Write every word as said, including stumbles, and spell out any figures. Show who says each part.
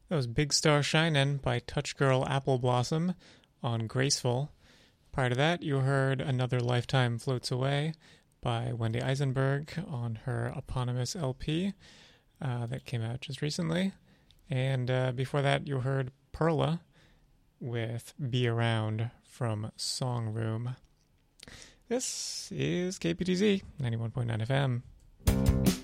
Speaker 1: That was Big Star Shinin' by Touch Girl Apple Blossom on Graceful. Prior to that, you heard Another Lifetime Floats Away by Wendy Eisenberg on her eponymous L P uh, that came out just recently. And uh, before that, you heard Perla with Be Around from Song Room. This is K P T Z ninety-one point nine F M.